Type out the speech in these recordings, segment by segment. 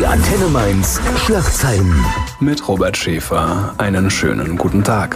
Die Antenne Mainz Schlagzeilen. Mit Robert Schäfer. Einen schönen guten Tag.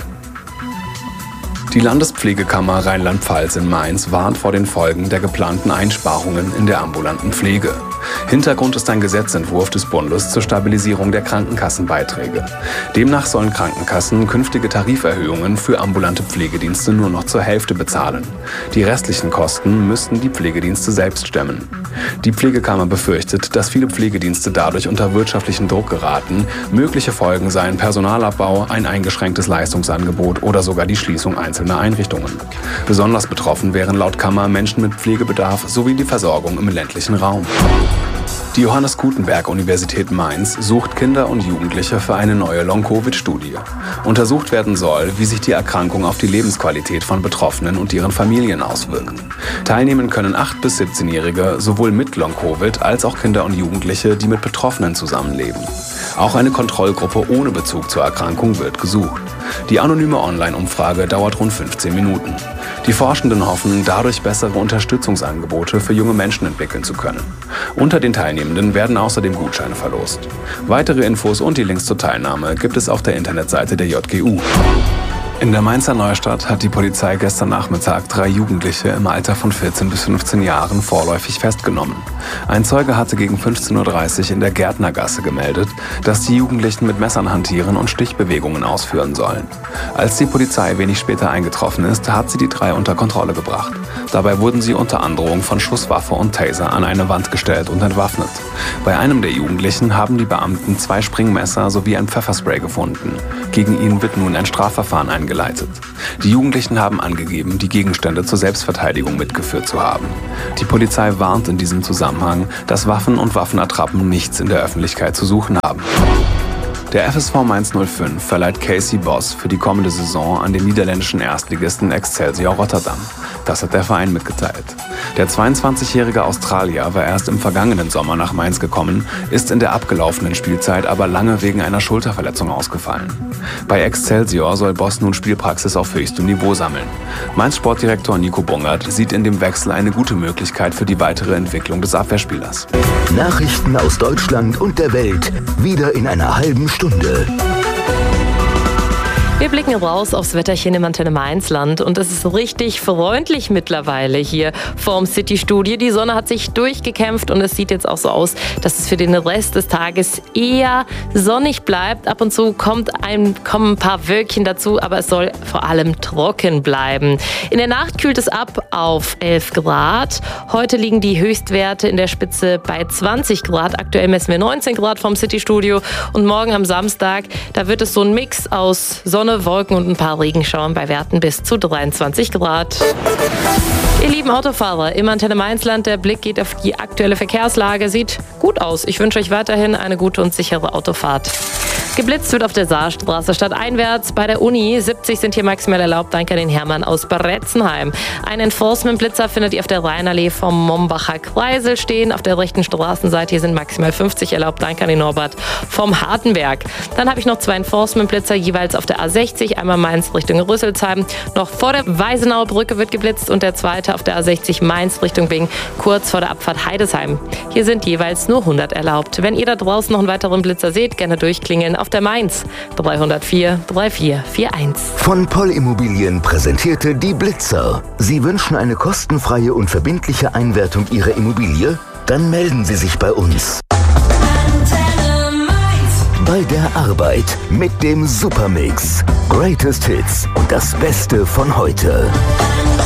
Die Landespflegekammer Rheinland-Pfalz in Mainz warnt vor den Folgen der geplanten Einsparungen in der ambulanten Pflege. Hintergrund ist ein Gesetzentwurf des Bundes zur Stabilisierung der Krankenkassenbeiträge. Demnach sollen Krankenkassen künftige Tariferhöhungen für ambulante Pflegedienste nur noch zur Hälfte bezahlen. Die restlichen Kosten müssten die Pflegedienste selbst stemmen. Die Pflegekammer befürchtet, dass viele Pflegedienste dadurch unter wirtschaftlichen Druck geraten. Mögliche Folgen seien Personalabbau, ein eingeschränktes Leistungsangebot oder sogar die Schließung einzelner Einrichtungen. Besonders betroffen wären laut Kammer Menschen mit Pflegebedarf sowie die Versorgung im ländlichen Raum. Die Johannes Gutenberg-Universität Mainz sucht Kinder und Jugendliche für eine neue Long-Covid-Studie. Untersucht werden soll, wie sich die Erkrankung auf die Lebensqualität von Betroffenen und ihren Familien auswirkt. Teilnehmen können 8- bis 17-Jährige, sowohl mit Long-Covid als auch Kinder und Jugendliche, die mit Betroffenen zusammenleben. Auch eine Kontrollgruppe ohne Bezug zur Erkrankung wird gesucht. Die anonyme Online-Umfrage dauert rund 15 Minuten. Die Forschenden hoffen, dadurch bessere Unterstützungsangebote für junge Menschen entwickeln zu können. Unter den Teilnehmenden werden außerdem Gutscheine verlost. Weitere Infos und die Links zur Teilnahme gibt es auf der Internetseite der JGU. In der Mainzer Neustadt hat die Polizei gestern Nachmittag 3 Jugendliche im Alter von 14 bis 15 Jahren vorläufig festgenommen. Ein Zeuge hatte gegen 15:30 Uhr in der Gärtnergasse gemeldet, dass die Jugendlichen mit Messern hantieren und Stichbewegungen ausführen sollen. Als die Polizei wenig später eingetroffen ist, hat sie die 3 unter Kontrolle gebracht. Dabei wurden sie unter Androhung von Schusswaffe und Taser an eine Wand gestellt und entwaffnet. Bei einem der Jugendlichen haben die Beamten 2 Springmesser sowie ein Pfefferspray gefunden. Gegen ihn wird nun ein Strafverfahren eingeleitet. Die Jugendlichen haben angegeben, die Gegenstände zur Selbstverteidigung mitgeführt zu haben. Die Polizei warnt in diesem Zusammenhang, dass Waffen und Waffenattrappen nichts in der Öffentlichkeit zu suchen haben. Der FSV Mainz 05 verleiht Casey Boss für die kommende Saison an den niederländischen Erstligisten Excelsior Rotterdam. Das hat der Verein mitgeteilt. Der 22-jährige Australier war erst im vergangenen Sommer nach Mainz gekommen, ist in der abgelaufenen Spielzeit aber lange wegen einer Schulterverletzung ausgefallen. Bei Excelsior soll Boss nun Spielpraxis auf höchstem Niveau sammeln. Mainz-Sportdirektor Nico Bungert sieht in dem Wechsel eine gute Möglichkeit für die weitere Entwicklung des Abwehrspielers. Nachrichten aus Deutschland und der Welt, wieder in einer halben Stunde. Wir blicken raus aufs Wetterchen im Antenne Mainzland und es ist richtig freundlich mittlerweile hier vorm City-Studio. Die Sonne hat sich durchgekämpft und es sieht jetzt auch so aus, dass es für den Rest des Tages eher sonnig bleibt. Ab und zu kommen ein paar Wölkchen dazu, aber es soll vor allem trocken bleiben. In der Nacht kühlt es ab auf 11 Grad. Heute liegen die Höchstwerte in der Spitze bei 20 Grad. Aktuell messen wir 19 Grad vom City-Studio und morgen am Samstag, da wird es so ein Mix aus Sonne, Wolken und ein paar Regenschauern bei Werten bis zu 23 Grad. Ihr lieben Autofahrer, im Antenne Mainzland, der Blick geht auf die aktuelle Verkehrslage. Sieht gut aus. Ich wünsche euch weiterhin eine gute und sichere Autofahrt. Geblitzt wird auf der Saarstraße stadteinwärts. Bei der Uni 70 sind hier maximal erlaubt. Danke an den Hermann aus Bretzenheim. Ein Enforcement-Blitzer findet ihr auf der Rheinallee vom Mombacher Kreisel stehen. Auf der rechten Straßenseite hier sind maximal 50 erlaubt. Danke an den Norbert vom Hartenberg. Dann habe ich noch 2 Enforcement-Blitzer jeweils auf der A60. Einmal Mainz Richtung Rüsselsheim. Noch vor der Weisenauer Brücke wird geblitzt und der zweite auf der A60 Mainz Richtung Wing, kurz vor der Abfahrt Heidesheim. Hier sind jeweils nur 100 erlaubt. Wenn ihr da draußen noch einen weiteren Blitzer seht, gerne durchklingeln auf der Mainz 304 3441. Von Poll Immobilien präsentierte die Blitzer. Sie wünschen eine kostenfreie und verbindliche Einwertung Ihrer Immobilie? Dann melden Sie sich bei uns. Bei der Arbeit mit dem Supermix. Greatest Hits und das Beste von heute.